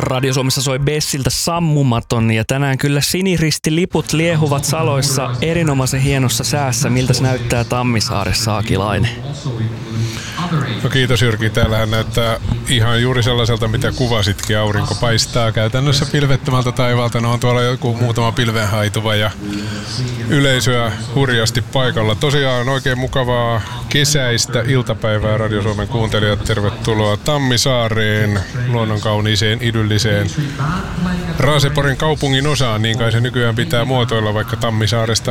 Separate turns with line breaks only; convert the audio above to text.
Radio Suomessa soi Bessiltä Sammumaton ja tänään kyllä siniristiliput liehuvat saloissa erinomaisen hienossa säässä. Miltä se näyttää Tammisaaressa, Akilainen?
No kiitos Jyrki, täällähän näyttää ihan juuri sellaiselta mitä kuvasitkin. Aurinko paistaa käytännössä pilvettömältä taivaalta. No on tuolla joku muutama pilvenhaituva ja yleisöä hurjasti paikalla. Tosiaan oikein mukavaa kesäistä iltapäivää Radio Suomen kuuntelijat. Tervetuloa Tammisaareen, luonnonkauniiseen, idylliseen Raaseporin kaupungin osaan. Niin kai se nykyään pitää muotoilla, vaikka Tammisaaresta